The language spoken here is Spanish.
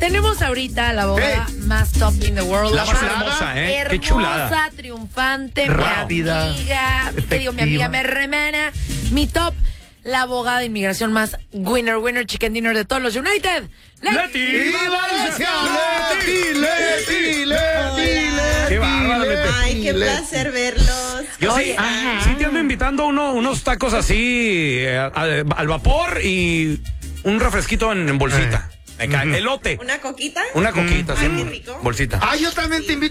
Tenemos ahorita a la abogada más top in the world. La más hermosa, Qué chulada. Hermosa, triunfante, Rápida, mi amiga. Te digo, mi amiga, mi hermana. Mi top, la abogada de inmigración más winner, chicken dinner de todos los United. ¡Leti! ¡Qué bárbaro! Ay, qué placer verlos. Yo sí te ando invitando unos tacos así al vapor y un refresquito en bolsita. Elote. ¿Una coquita? Una coquita, sí. Qué rico. Bolsita. Yo también te invito